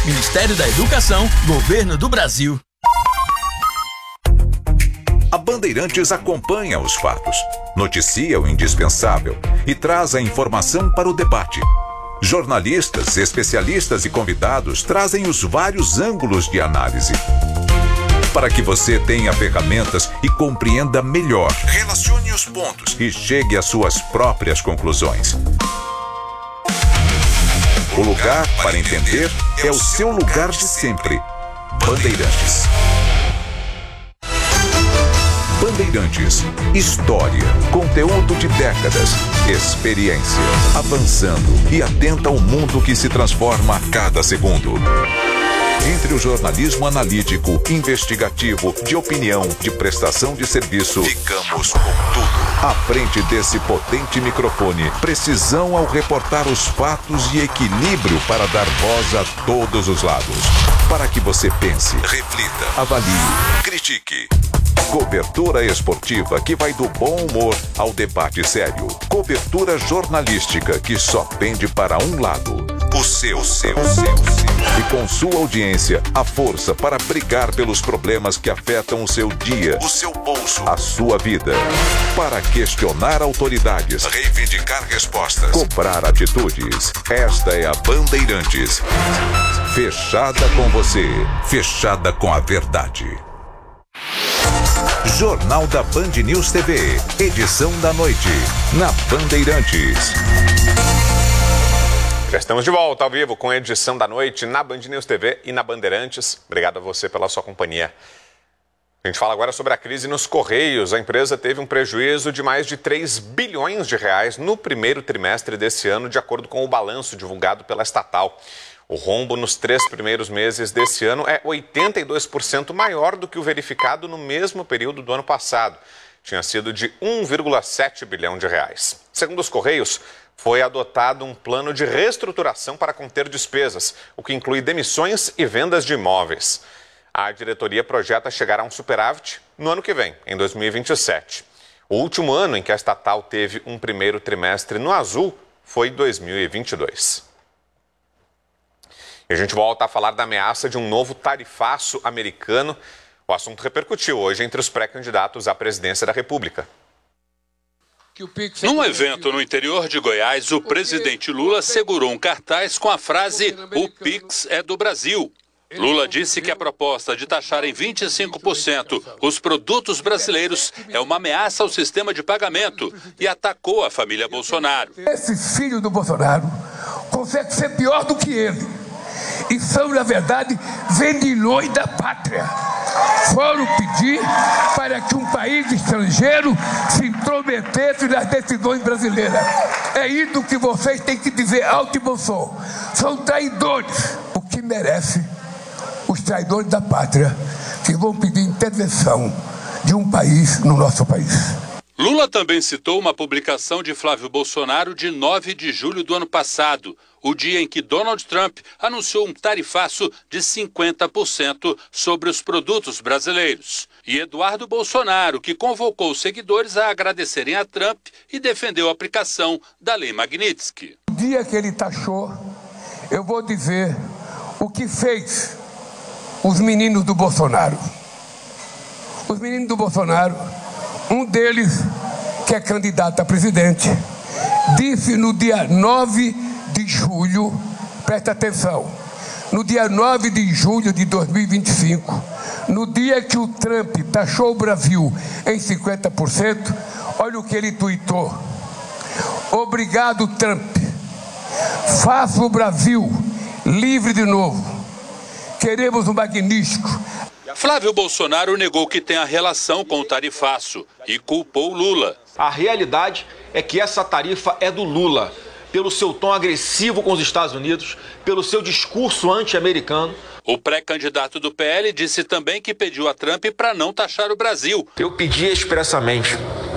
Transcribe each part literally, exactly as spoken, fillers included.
Ministério da Educação, Governo do Brasil. A Bandeirantes acompanha os fatos, noticia o indispensável e traz a informação para o debate. Jornalistas, especialistas e convidados trazem os vários ângulos de análise, para que você tenha ferramentas e compreenda melhor. Relacione os pontos e chegue às suas próprias conclusões. O lugar para entender é o seu lugar de sempre. Bandeirantes. Bandeirantes. História, conteúdo de décadas, experiência, avançando e atenta ao mundo que se transforma a cada segundo. Entre o jornalismo analítico, investigativo, de opinião, de prestação de serviço, ficamos com tudo. À frente desse potente microfone, precisão ao reportar os fatos e equilíbrio para dar voz a todos os lados. Para que você pense, reflita, avalie, critique. Cobertura esportiva que vai do bom humor ao debate sério. Cobertura jornalística que só pende para um lado. O seu, o seu, o seu, o seu. E com sua audiência, a força para brigar pelos problemas que afetam o seu dia, o seu bolso, a sua vida. Para questionar autoridades, reivindicar respostas, cobrar atitudes. Esta é a Bandeirantes. Fechada com você, fechada com a verdade. Jornal da Band News T V, edição da noite, na Bandeirantes. Já estamos de volta ao vivo com a edição da noite na Band News T V e na Bandeirantes. Obrigado a você pela sua companhia. A gente fala agora sobre a crise nos Correios. A empresa teve um prejuízo de mais de três bilhões de reais no primeiro trimestre desse ano, de acordo com o balanço divulgado pela estatal. O rombo nos três primeiros meses desse ano é oitenta e dois por cento maior do que o verificado no mesmo período do ano passado. Tinha sido de um vírgula sete bilhão de reais. Segundo os Correios, foi adotado um plano de reestruturação para conter despesas, o que inclui demissões e vendas de imóveis. A diretoria projeta chegar a um superávit no ano que vem, em dois mil e vinte e sete. O último ano em que a estatal teve um primeiro trimestre no azul foi dois mil e vinte e dois. E a gente volta a falar da ameaça de um novo tarifaço americano. O assunto repercutiu hoje entre os pré-candidatos à presidência da República. Num evento no interior de Goiás, o presidente Lula segurou um cartaz com a frase "O Pix é do Brasil". Lula disse que a proposta de taxar em vinte e cinco por cento os produtos brasileiros é uma ameaça ao sistema de pagamento e atacou a família Bolsonaro. Esse filho do Bolsonaro consegue ser pior do que ele. E são, na verdade, vendilhões da pátria. Foram pedir para que um país estrangeiro se intrometesse nas decisões brasileiras. É isso que vocês têm que dizer alto e bom som. São traidores, o que merece os traidores da pátria, que vão pedir intervenção de um país no nosso país. Lula também citou uma publicação de Flávio Bolsonaro de nove de julho do ano passado, o dia em que Donald Trump anunciou um tarifaço de cinquenta por cento sobre os produtos brasileiros. E Eduardo Bolsonaro, que convocou os seguidores a agradecerem a Trump e defendeu a aplicação da Lei Magnitsky. No dia que ele taxou, eu vou dizer o que fez os meninos do Bolsonaro. Os meninos do Bolsonaro, um deles, que é candidato a presidente, disse no dia nove de julho, presta atenção, no dia nove de julho de dois mil e vinte e cinco, no dia que o Trump taxou o Brasil em cinquenta por cento, olha o que ele tuitou: obrigado, Trump, faça o Brasil livre de novo, queremos um magnífico. Flávio Bolsonaro negou que tenha relação com o tarifaço e culpou Lula. A realidade é que essa tarifa é do Lula, pelo seu tom agressivo com os Estados Unidos, pelo seu discurso anti-americano. O pré-candidato do P L disse também que pediu a Trump para não taxar o Brasil. Eu pedi expressamente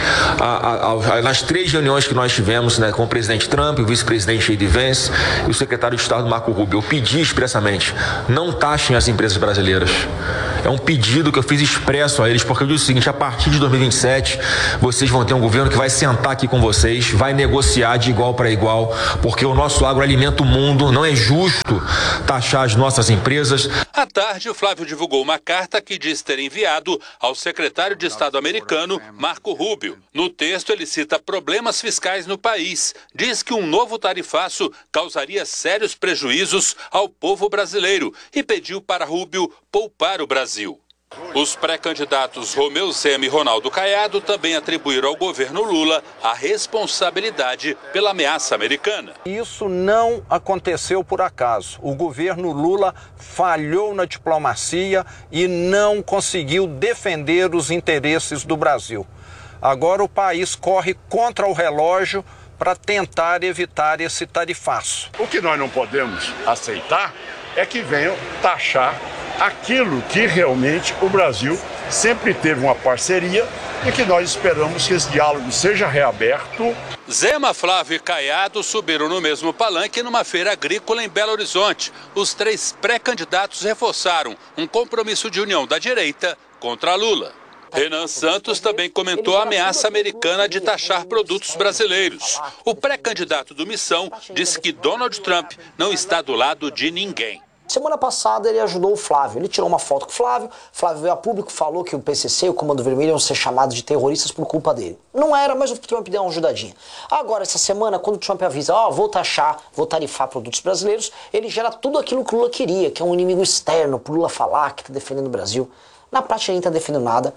a, a, a, nas três reuniões que nós tivemos, né, com o presidente Trump, o vice-presidente J D Vance e o secretário de Estado Marco Rubio, eu pedi expressamente, não taxem as empresas brasileiras. É um pedido que eu fiz expresso a eles, porque eu disse o seguinte: a partir de dois mil e vinte e sete, vocês vão ter um governo que vai sentar aqui com vocês, vai negociar de igual para igual, porque o nosso agro alimenta o mundo, não é justo taxar as nossas empresas. À tarde, o Flávio divulgou uma carta que diz ter enviado ao secretário de Estado americano, Marco Rubio. No texto, ele cita problemas fiscais no país. Diz que um novo tarifaço causaria sérios prejuízos ao povo brasileiro e pediu para Rubio poupar o Brasil. Os pré-candidatos Romeu Zema e Ronaldo Caiado também atribuíram ao governo Lula a responsabilidade pela ameaça americana. Isso não aconteceu por acaso. O governo Lula falhou na diplomacia e não conseguiu defender os interesses do Brasil. Agora o país corre contra o relógio para tentar evitar esse tarifaço. O que nós não podemos aceitar é que venham taxar aquilo que realmente o Brasil sempre teve uma parceria e que nós esperamos que esse diálogo seja reaberto. Zema, Flávio e Caiado subiram no mesmo palanque numa feira agrícola em Belo Horizonte. Os três pré-candidatos reforçaram um compromisso de união da direita contra Lula. Renan Santos também comentou a ameaça americana de taxar produtos brasileiros. O pré-candidato do Missão disse que Donald Trump não está do lado de ninguém. Semana passada ele ajudou o Flávio, ele tirou uma foto com o Flávio, Flávio veio a público, falou que o P C C e o Comando Vermelho iam ser chamados de terroristas por culpa dele. Não era, mas o Trump deu uma ajudadinha. Agora, essa semana, quando o Trump avisa, ó, oh, vou taxar, vou tarifar produtos brasileiros, ele gera tudo aquilo que o Lula queria, que é um inimigo externo, pro Lula falar que está defendendo o Brasil. Na prática, ele não está defendendo nada.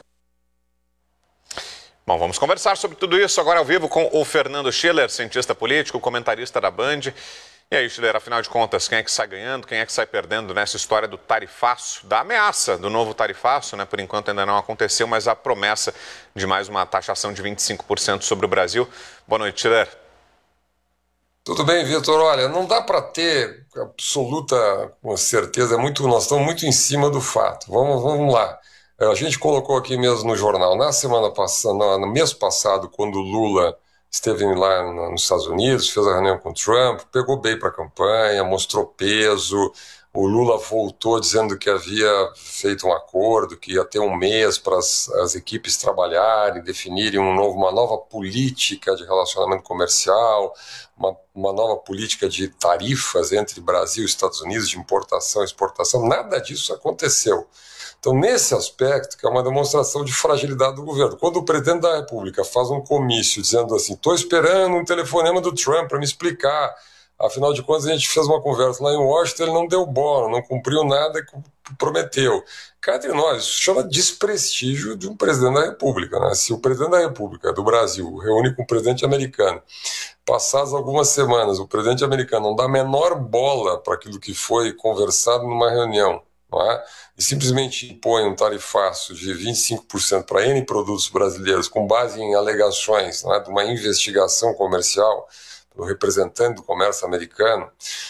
Bom, vamos conversar sobre tudo isso agora ao vivo com o Fernando Schiller, cientista político, comentarista da Band. E aí, Schiller, afinal de contas, quem é que sai ganhando, quem é que sai perdendo nessa história do tarifaço, da ameaça do novo tarifaço, né? Por enquanto ainda não aconteceu, mas a promessa de mais uma taxação de vinte e cinco por cento sobre o Brasil. Boa noite, Schiller. Tudo bem, Vitor. Olha, não dá para ter absoluta certeza, é muito, nós estamos muito em cima do fato. Vamos, vamos lá. A gente colocou aqui mesmo no jornal, na semana passada, no mês passado, quando o Lula esteve lá nos Estados Unidos, fez a reunião com o Trump, pegou bem para a campanha, mostrou peso. O Lula voltou dizendo que havia feito um acordo, que ia ter um mês para as, as equipes trabalharem, definirem um novo, uma nova política de relacionamento comercial, uma, uma nova política de tarifas entre Brasil e Estados Unidos, de importação e exportação. Nada disso aconteceu. Então, nesse aspecto, que é uma demonstração de fragilidade do governo, quando o presidente da República faz um comício dizendo assim, estou esperando um telefonema do Trump para me explicar, afinal de contas a gente fez uma conversa lá em Washington, ele não deu bola, não cumpriu nada que prometeu. Cá entre nós, isso chama desprestígio de um presidente da República, né? Se o presidente da República do Brasil reúne com o presidente americano, passadas algumas semanas, o presidente americano não dá a menor bola para aquilo que foi conversado numa reunião, não é? E simplesmente impõe um tarifaço de vinte e cinco por cento para N produtos brasileiros com base em alegações, não é, de uma investigação comercial do representante do comércio americano,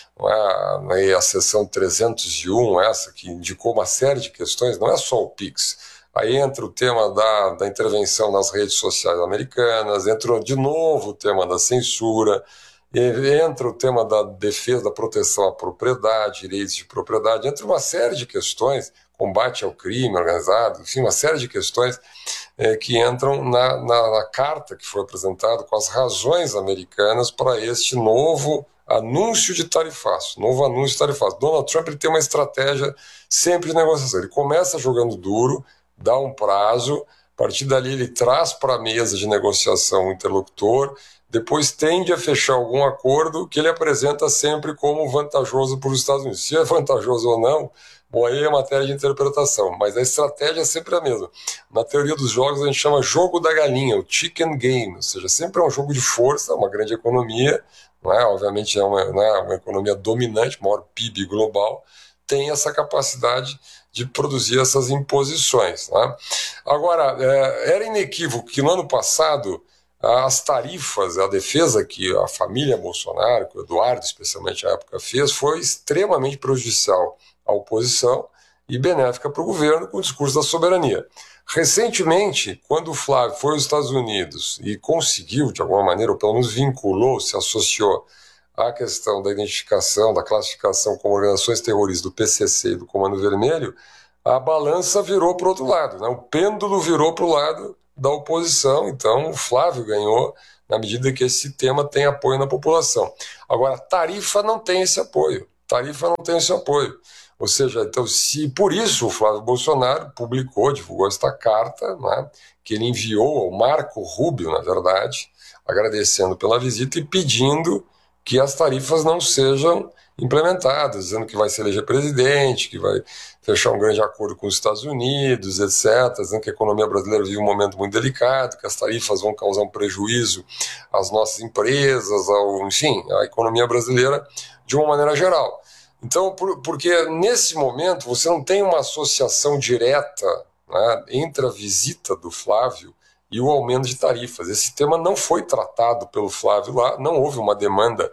não é, a seção trezentos e um, essa que indicou uma série de questões, não é só o Pix. Aí entra o tema da, da intervenção nas redes sociais americanas, entra de novo o tema da censura, entra o tema da defesa, da proteção à propriedade, direitos de propriedade, entra uma série de questões, combate ao crime organizado, enfim, uma série de questões é, que entram na, na, na carta que foi apresentada com as razões americanas para este novo anúncio de tarifaço, novo anúncio de tarifaço. Donald Trump ele tem uma estratégia sempre de negociação, ele começa jogando duro, dá um prazo, a partir dali ele traz para a mesa de negociação o interlocutor, depois tende a fechar algum acordo que ele apresenta sempre como vantajoso para os Estados Unidos. Se é vantajoso ou não, bom, aí é matéria de interpretação, mas a estratégia é sempre a mesma. Na teoria dos jogos a gente chama jogo da galinha, o chicken game, ou seja, sempre é um jogo de força, uma grande economia, não é? Obviamente é uma, não é uma economia dominante, maior P I B global, tem essa capacidade de produzir essas imposições. Não é? Agora, é, era inequívoco que no ano passado as tarifas, a defesa que a família Bolsonaro, que o Eduardo especialmente à época fez, foi extremamente prejudicial à oposição e benéfica para o governo com o discurso da soberania. Recentemente, quando o Flávio foi aos Estados Unidos e conseguiu, de alguma maneira, ou pelo menos vinculou, se associou à questão da identificação, da classificação como organizações terroristas do P C C e do Comando Vermelho, a balança virou para o outro lado, né? O pêndulo virou para o lado da oposição, então o Flávio ganhou na medida que esse tema tem apoio na população. Agora, tarifa não tem esse apoio, tarifa não tem esse apoio. Ou seja, então, se por isso o Flávio Bolsonaro publicou, divulgou esta carta, né, que ele enviou ao Marco Rubio, na verdade, agradecendo pela visita e pedindo que as tarifas não sejam implementadas, dizendo que vai se eleger presidente, que vai fechar um grande acordo com os Estados Unidos, etcétera, dizendo que a economia brasileira vive um momento muito delicado, que as tarifas vão causar um prejuízo às nossas empresas, ao, enfim, à economia brasileira de uma maneira geral. Então, por, porque nesse momento você não tem uma associação direta, né, entre a visita do Flávio e o aumento de tarifas. Esse tema não foi tratado pelo Flávio lá, não houve uma demanda,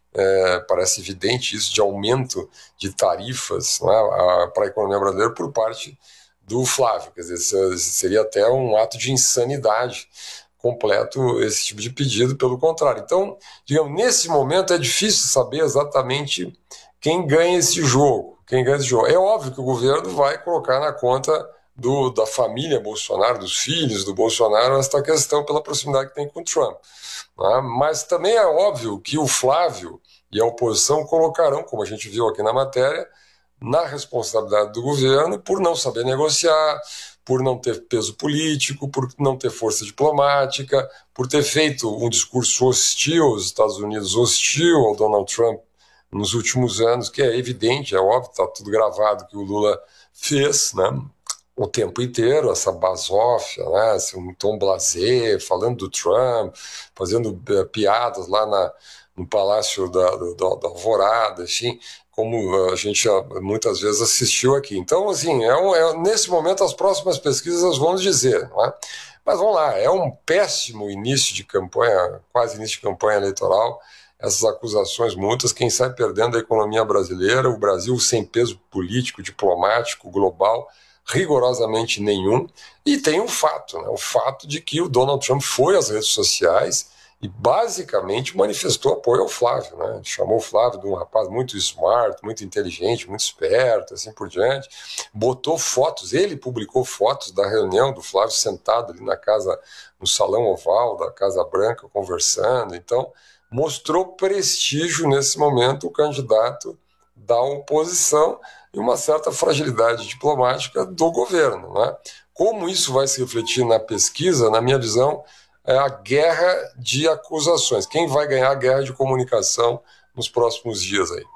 é, parece evidente isso, de aumento de tarifas, né, para a economia brasileira por parte do Flávio. Quer dizer, seria até um ato de insanidade completo esse tipo de pedido, pelo contrário. Então, digamos, nesse momento é difícil saber exatamente quem ganha esse jogo, quem ganha esse jogo. É óbvio que o governo vai colocar na conta do, da família Bolsonaro, dos filhos do Bolsonaro, esta questão pela proximidade que tem com o Trump. Né? Mas também é óbvio que o Flávio e a oposição colocarão, como a gente viu aqui na matéria, na responsabilidade do governo por não saber negociar, por não ter peso político, por não ter força diplomática, por ter feito um discurso hostil aos Estados Unidos, hostil ao Donald Trump, nos últimos anos, que é evidente, é óbvio, está tudo gravado que o Lula fez, né, o tempo inteiro, essa basófia, né, esse, um tom blasé, falando do Trump, fazendo uh, piadas lá na, no Palácio da, da, da Alvorada, enfim, como a gente muitas vezes assistiu aqui. Então, assim, é um, é, nesse momento as próximas pesquisas vão dizer, não é? Mas vamos lá, é um péssimo início de campanha, quase início de campanha eleitoral, essas acusações mútuas, quem sai perdendo é a economia brasileira, o Brasil sem peso político, diplomático, global, rigorosamente nenhum, e tem um fato, né, o fato de que o Donald Trump foi às redes sociais e basicamente manifestou apoio ao Flávio, né, chamou o Flávio de um rapaz muito smart, muito inteligente, muito esperto, assim por diante, botou fotos, ele publicou fotos da reunião do Flávio sentado ali na casa, no salão oval da Casa Branca, conversando, então mostrou prestígio nesse momento o candidato da oposição e uma certa fragilidade diplomática do governo, né? Como isso vai se refletir na pesquisa, na minha visão, é a guerra de acusações. Quem vai ganhar a guerra de comunicação nos próximos dias aí?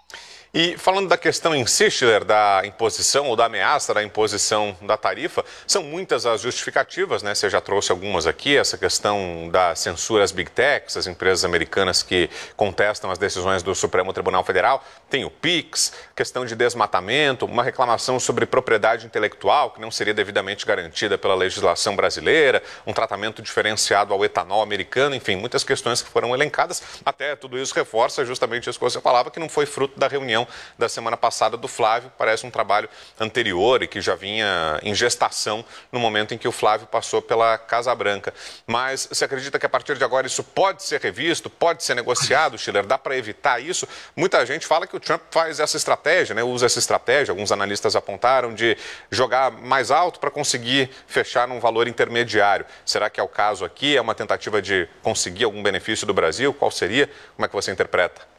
E falando da questão em si, Schiller, da imposição ou da ameaça da imposição da tarifa, são muitas as justificativas, né? Você já trouxe algumas aqui, essa questão da censura às big techs, as empresas americanas que contestam as decisões do Supremo Tribunal Federal, tem o PIX, questão de desmatamento, uma reclamação sobre propriedade intelectual que não seria devidamente garantida pela legislação brasileira, um tratamento diferenciado ao etanol americano, enfim, muitas questões que foram elencadas, até tudo isso reforça justamente isso que você falava, que não foi fruto da reunião da semana passada do Flávio, parece um trabalho anterior e que já vinha em gestação no momento em que o Flávio passou pela Casa Branca. Mas você acredita que a partir de agora isso pode ser revisto, pode ser negociado, Schiller? Dá para evitar isso? Muita gente fala que o Trump faz essa estratégia, né? Usa essa estratégia, alguns analistas apontaram, de jogar mais alto para conseguir fechar num valor intermediário. Será que é o caso aqui? É uma tentativa de conseguir algum benefício do Brasil? Qual seria? Como é que você interpreta?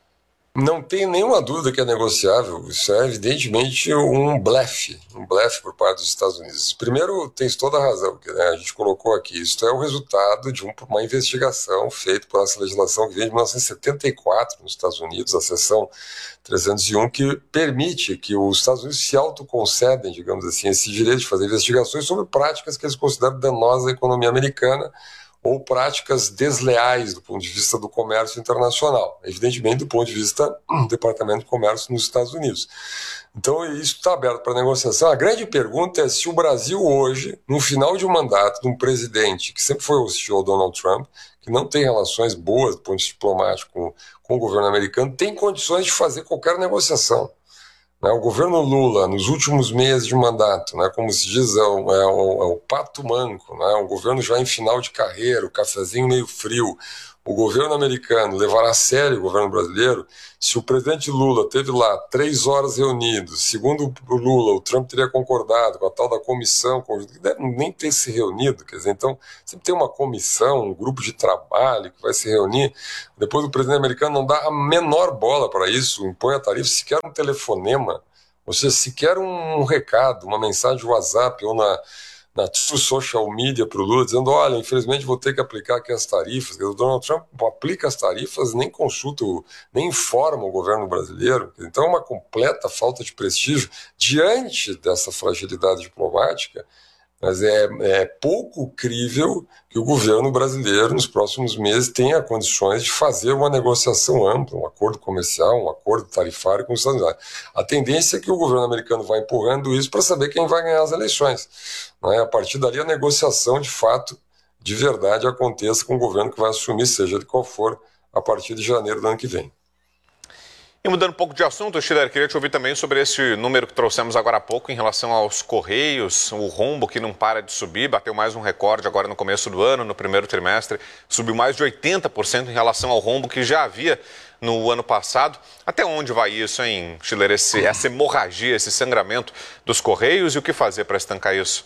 Não tem nenhuma dúvida que é negociável. Isso é evidentemente um blefe, um blefe por parte dos Estados Unidos. Primeiro, tens toda a razão, que, né, a gente colocou aqui, isso é o resultado de um, uma investigação feita por essa legislação que vem de mil novecentos e setenta e quatro nos Estados Unidos, a seção trezentos e um, que permite que os Estados Unidos se autoconcedem, digamos assim, esse direito de fazer investigações sobre práticas que eles consideram danosas à economia americana, ou práticas desleais do ponto de vista do comércio internacional, evidentemente do ponto de vista do Departamento de Comércio nos Estados Unidos. Então isso está aberto para negociação. A grande pergunta é se o Brasil hoje, no final de um mandato de um presidente que sempre foi hostil ao Donald Trump, que não tem relações boas do ponto de vista diplomático com, com o governo americano, tem condições de fazer qualquer negociação. Né? O governo Lula, nos últimos meses de mandato, né, como se diz, é o, é o, é o pato manco, né? O governo já em final de carreira, o cafezinho meio frio. O governo americano levará a sério o governo brasileiro. Se o presidente Lula teve lá três horas reunidos, segundo o Lula, o Trump teria concordado com a tal da comissão, que deve nem ter se reunido, quer dizer, então sempre tem uma comissão, um grupo de trabalho que vai se reunir, depois o presidente americano não dá a menor bola para isso, impõe a tarifa, sequer um telefonema, ou seja, sequer um recado, uma mensagem de WhatsApp ou na... na social media para o Lula, dizendo, olha, infelizmente vou ter que aplicar aqui as tarifas. O Donald Trump aplica as tarifas, nem consulta, nem informa o governo brasileiro. Então é uma completa falta de prestígio diante dessa fragilidade diplomática, mas é, é pouco crível que o governo brasileiro, nos próximos meses, tenha condições de fazer uma negociação ampla, um acordo comercial, um acordo tarifário com os Estados Unidos. A tendência é que o governo americano vá empurrando isso para saber quem vai ganhar as eleições. Né? A partir dali, a negociação, de fato, de verdade, aconteça com o governo que vai assumir, seja de qual for, a partir de janeiro do ano que vem. E mudando um pouco de assunto, Schiller, queria te ouvir também sobre esse número que trouxemos agora há pouco em relação aos Correios, o rombo que não para de subir, bateu mais um recorde agora no começo do ano, no primeiro trimestre, subiu mais de oitenta por cento em relação ao rombo que já havia no ano passado. Até onde vai isso, hein, Schiller, esse, essa hemorragia, esse sangramento dos Correios, e o que fazer para estancar isso?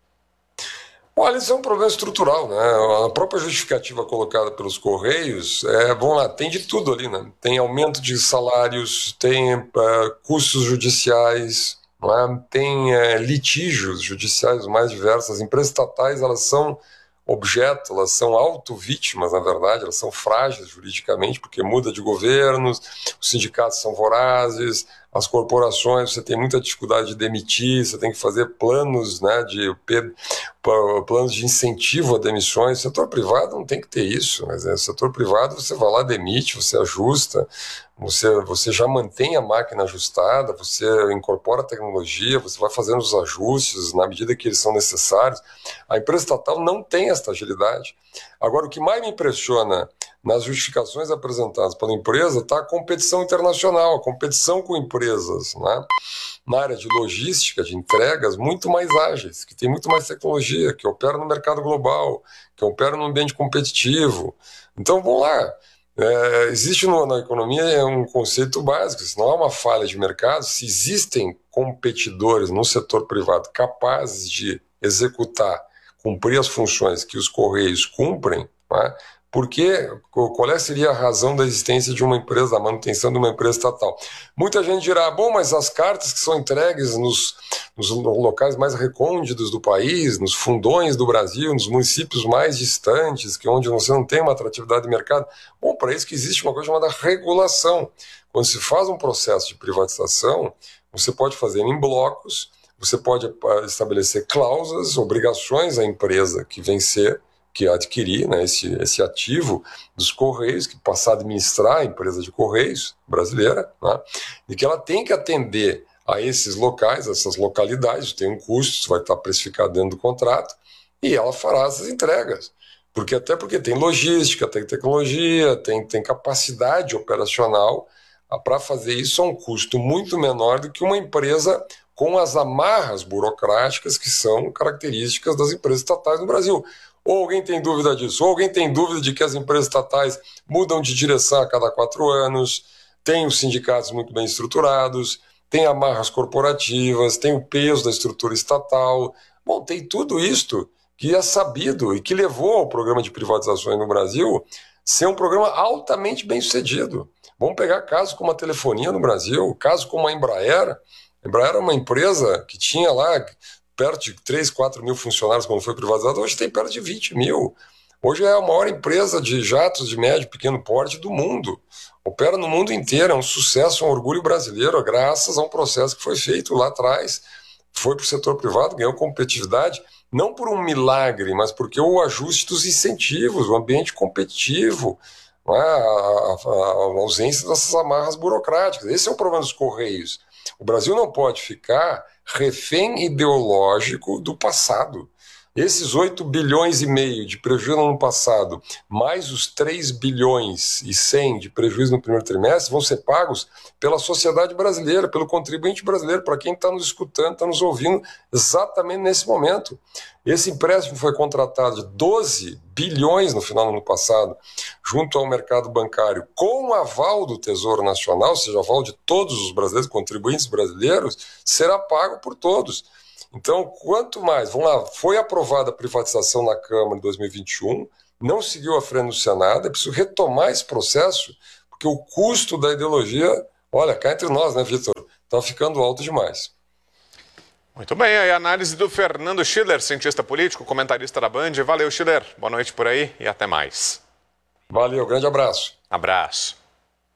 Olha, isso é um problema estrutural, né? A própria justificativa colocada pelos Correios, é, vamos lá, tem de tudo ali, né? Tem aumento de salários, tem uh, custos judiciais, né? Tem uh, litígios judiciais mais diversos. As empresas estatais, elas são objeto, elas são auto-vítimas, na verdade, elas são frágeis juridicamente, porque muda de governos, os sindicatos são vorazes, as corporações, você tem muita dificuldade de demitir, você tem que fazer planos, né, de, planos de incentivo a demissões. O setor privado não tem que ter isso, mas no setor privado você vai lá, demite, você ajusta, você, você já mantém a máquina ajustada, você incorpora tecnologia, você vai fazendo os ajustes na medida que eles são necessários. A empresa estatal não tem esta agilidade. Agora, o que mais me impressiona nas justificações apresentadas pela empresa está a competição internacional, a competição com empresas, né, na área de logística, de entregas, muito mais ágeis, que tem muito mais tecnologia, que operam no mercado global, que operam num ambiente competitivo. Então, vamos lá. É, existe no, na economia um conceito básico, se não há uma falha de mercado, se existem competidores no setor privado capazes de executar, cumprir as funções que os Correios cumprem, né, porque, qual é, seria a razão da existência de uma empresa, da manutenção de uma empresa estatal? Muita gente dirá, bom, mas as cartas que são entregues nos, nos locais mais recônditos do país, nos fundões do Brasil, nos municípios mais distantes, que onde você não tem uma atratividade de mercado, bom, para isso que existe uma coisa chamada regulação. Quando se faz um processo de privatização, você pode fazer em blocos, você pode estabelecer cláusulas, obrigações à empresa que vencer, que adquirir, né, esse, esse ativo dos Correios, que passar a administrar a empresa de Correios brasileira, né, e que ela tem que atender a esses locais, a essas localidades, tem um custo, vai estar precificado dentro do contrato, e ela fará essas entregas. Porque, até porque tem logística, tem tecnologia, tem, tem capacidade operacional para fazer isso a um custo muito menor do que uma empresa com as amarras burocráticas que são características das empresas estatais no Brasil. Ou alguém tem dúvida disso? Ou alguém tem dúvida de que as empresas estatais mudam de direção a cada quatro anos, tem os sindicatos muito bem estruturados, tem amarras corporativas, tem o peso da estrutura estatal. Bom, tem tudo isto que é sabido e que levou ao programa de privatizações no Brasil ser um programa altamente bem sucedido. Vamos pegar casos como a telefonia no Brasil, casos como a Embraer. A Embraer era uma empresa que tinha lá perto de três, quatro mil funcionários quando foi privatizado, hoje tem perto de vinte mil. Hoje é a maior empresa de jatos de médio e pequeno porte do mundo. Opera no mundo inteiro, é um sucesso, um orgulho brasileiro, graças a um processo que foi feito lá atrás. Foi para o setor privado, ganhou competitividade, não por um milagre, mas porque o ajuste dos incentivos, o ambiente competitivo, a, a, a ausência dessas amarras burocráticas. Esse é o problema dos Correios. O Brasil não pode ficar refém ideológico do passado. Esses oito bilhões e meio de prejuízo no ano passado, mais os três bilhões e cem de prejuízo no primeiro trimestre, vão ser pagos pela sociedade brasileira, pelo contribuinte brasileiro, para quem está nos escutando, está nos ouvindo exatamente nesse momento. Esse empréstimo foi contratado de doze bilhões no final do ano passado, junto ao mercado bancário, com o aval do Tesouro Nacional, ou seja, o aval de todos os brasileiros, contribuintes brasileiros, será pago por todos. Então, quanto mais, vamos lá, foi aprovada a privatização na Câmara em dois mil e vinte e um, não seguiu a frente no Senado, é preciso retomar esse processo, porque o custo da ideologia, olha, cá entre nós, né, Vitor, está ficando alto demais. Muito bem, aí a análise do Fernando Schiller, cientista político, comentarista da Band. Valeu, Schiller. Boa noite por aí e até mais. Valeu, grande abraço. Abraço.